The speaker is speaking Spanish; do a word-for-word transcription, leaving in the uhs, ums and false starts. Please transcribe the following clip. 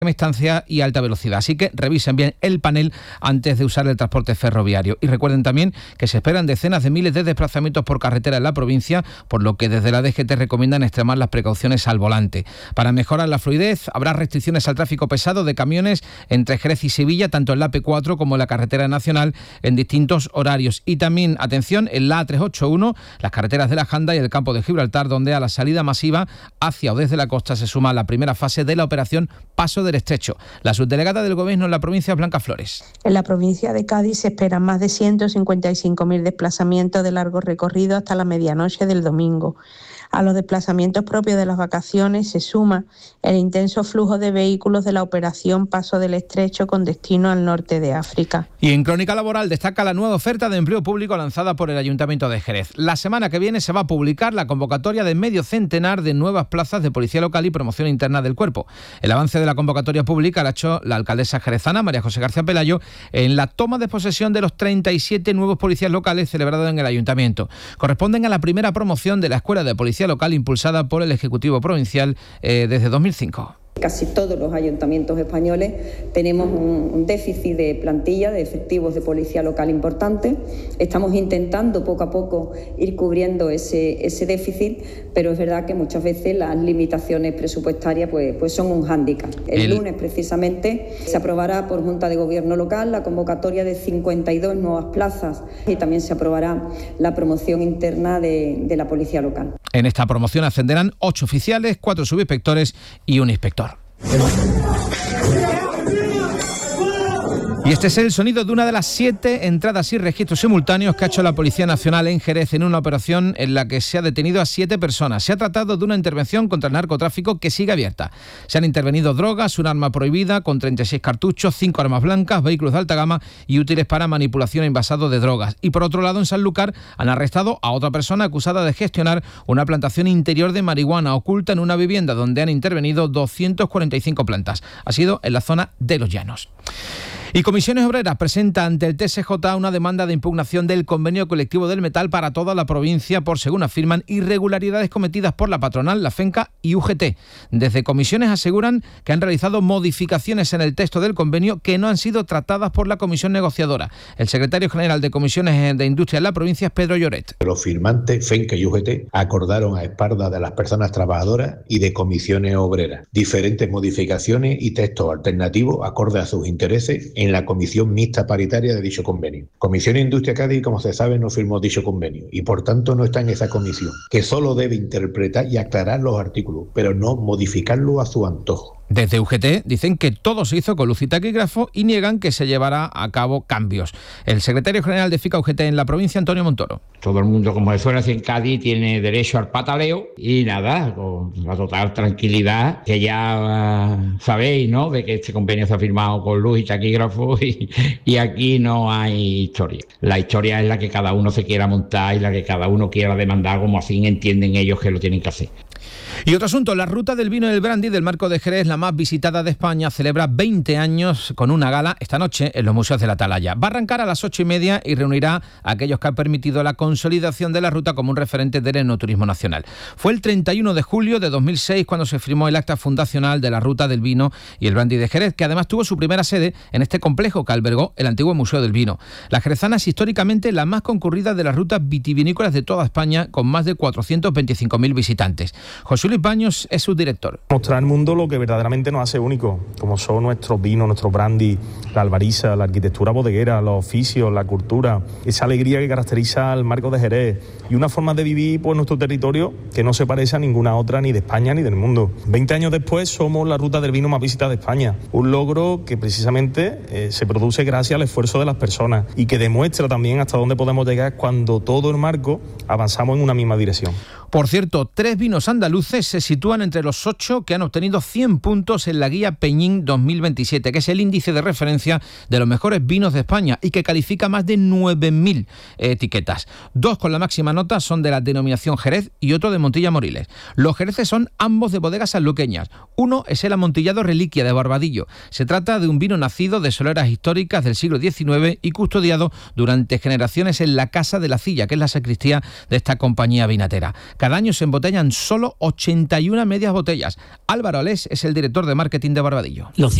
distancia y alta velocidad. Así que revisen bien el panel antes de usar el transporte ferroviario. Y recuerden también que se esperan decenas de miles de desplazamientos por carretera en la provincia, por lo que desde la D G T recomiendan extremar las precauciones al volante. Para mejorar la fluidez, habrá restricciones al tráfico pesado de camiones entre Jerez y Sevilla, tanto en la A P cuatro como en la carretera nacional, en distintos horarios. Y también, atención, en la A trescientos ochenta y uno, las carreteras de la Janda y el campo de Gibraltar, donde a la salida masiva hacia o desde la costa se suma la primera fase de la operación Paso del Estrecho. La subdelegada del Gobierno en la provincia es Blanca Flores. En la provincia de Cádiz se esperan más de ciento cincuenta y cinco mil desplazamientos de largo recorrido hasta la medianoche del domingo. A los desplazamientos propios de las vacaciones se suma el intenso flujo de vehículos de la operación Paso del Estrecho con destino al norte de África. Y en Crónica Laboral destaca la nueva oferta de empleo público lanzada por el Ayuntamiento de Jerez. La semana que viene se va a publicar la convocatoria de medio centenar de nuevas plazas de Policía Local y Promoción Interna del Cuerpo. El avance de la convocatoria pública la ha hecho la alcaldesa jerezana, María José García Pelayo, en la toma de posesión de los treinta y siete nuevos policías locales celebrados en el Ayuntamiento. Corresponden a la primera promoción de la Escuela de Policía Local impulsada por el Ejecutivo Provincial eh, desde dos mil cinco. Casi todos los ayuntamientos españoles tenemos un, un déficit de plantilla, de efectivos de policía local importante. Estamos intentando poco a poco ir cubriendo ese, ese déficit, pero es verdad que muchas veces las limitaciones presupuestarias pues, pues son un hándicap. El, El lunes precisamente se aprobará por Junta de Gobierno local la convocatoria de cincuenta y dos nuevas plazas y también se aprobará la promoción interna de, de la policía local. En esta promoción ascenderán ocho oficiales, cuatro subinspectores y un inspector. Y este es el sonido de una de las siete entradas y registros simultáneos que ha hecho la Policía Nacional en Jerez en una operación en la que se ha detenido a siete personas. Se ha tratado de una intervención contra el narcotráfico que sigue abierta. Se han intervenido drogas, un arma prohibida con treinta y seis cartuchos, cinco armas blancas, vehículos de alta gama y útiles para manipulación e envasado de drogas. Y por otro lado, en Sanlúcar han arrestado a otra persona acusada de gestionar una plantación interior de marihuana oculta en una vivienda donde han intervenido doscientas cuarenta y cinco plantas. Ha sido en la zona de Los Llanos. Y Comisiones Obreras presenta ante el T S J una demanda de impugnación del convenio colectivo del metal para toda la provincia por, según afirman, irregularidades cometidas por la patronal, la FENCA y U G T. Desde Comisiones aseguran que han realizado modificaciones en el texto del convenio que no han sido tratadas por la comisión negociadora. El secretario general de Comisiones de Industria en la provincia es Pedro Lloret. Los firmantes, FENCA y U G T, acordaron a espaldas de las personas trabajadoras y de Comisiones Obreras diferentes modificaciones y textos alternativos acorde a sus intereses en la comisión mixta paritaria de dicho convenio. Comisión Industria Cádiz, como se sabe, no firmó dicho convenio y por tanto no está en esa comisión, que solo debe interpretar y aclarar los artículos, pero no modificarlos a su antojo. Desde U G T dicen que todo se hizo con luz y taquígrafo y niegan que se llevará a cabo cambios. El secretario general de FICA U G T en la provincia, Antonio Montoro. Todo el mundo, como suele decir en Cádiz, tiene derecho al pataleo y nada, con la total tranquilidad que ya uh, sabéis, ¿no?, de que este convenio se ha firmado con luz y taquígrafo y, y aquí no hay historia. La historia es la que cada uno se quiera montar y la que cada uno quiera demandar, como así entienden ellos que lo tienen que hacer. Y otro asunto, la ruta del vino y el brandy del Marco de Jerez, la más visitada de España, celebra veinte años con una gala esta noche en los museos de la Atalaya. Va a arrancar a las ocho y media y reunirá a aquellos que han permitido la consolidación de la ruta como un referente del enoturismo nacional. Fue el treinta y uno de julio de dos mil seis cuando se firmó el acta fundacional de la ruta del vino y el brandy de Jerez, que además tuvo su primera sede en este complejo que albergó el antiguo Museo del Vino. La jerezana es históricamente la más concurrida de las rutas vitivinícolas de toda España, con más de cuatrocientos veinticinco mil visitantes. José Luis Baños es su director. Mostrar al mundo lo que verdaderamente nos hace único, como son nuestros vinos, nuestros brandy, la albariza, la arquitectura bodeguera, los oficios, la cultura, esa alegría que caracteriza al Marco de Jerez y una forma de vivir por nuestro territorio que no se parece a ninguna otra ni de España ni del mundo. veinte años después somos la ruta del vino más visitada de España, un logro que precisamente eh, se produce gracias al esfuerzo de las personas y que demuestra también hasta dónde podemos llegar cuando todo el marco avanzamos en una misma dirección. Por cierto, tres vinos andaluces se sitúan entre los ocho que han obtenido cien puntos en la guía Peñín dos mil veintisiete, que es el índice de referencia de los mejores vinos de España y que califica más de nueve mil etiquetas. Dos con la máxima nota son de la denominación Jerez y otro de Montilla Moriles. Los jereces son ambos de bodegas sanluqueñas. Uno es el amontillado Reliquia de Barbadillo. Se trata de un vino nacido de soleras históricas del siglo diecinueve y custodiado durante generaciones en la Casa de la Cilla, que es la sacristía de esta compañía vinatera. Cada año se embotellan solo ochenta y una medias botellas. Álvaro Alés es el director de marketing de Barbadillo. Lo